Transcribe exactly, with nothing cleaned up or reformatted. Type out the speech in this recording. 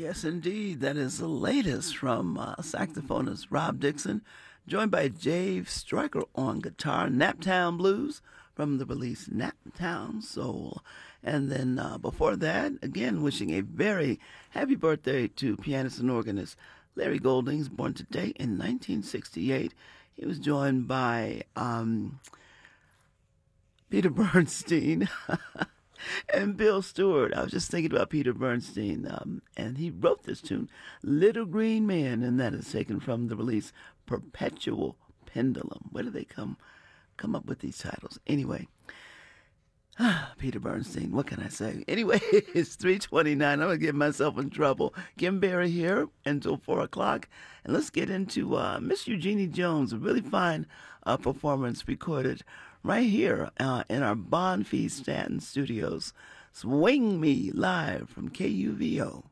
Yes, indeed. That is the latest from uh, saxophonist Rob Dixon, joined by Dave Stryker on guitar, Naptown Blues from the release Naptown Soul. And then uh, before that, again, wishing a very happy birthday to pianist and organist Larry Goldings, born today in nineteen sixty-eight. He was joined by um, Peter Bernstein. And Bill Stewart. I was just thinking about Peter Bernstein, um, and he wrote this tune, Little Green Man, and that is taken from the release Perpetual Pendulum. Where do they come come up with these titles? Anyway, Peter Bernstein, what can I say? Anyway, it's three twenty-nine. I'm going to get myself in trouble. Kim Berry here until four o'clock, and let's get into uh, Miss Eugenie Jones, a really fine uh, performance recorded right here uh, in our Bonfils Stanton studios. Swing Me live from K U V O.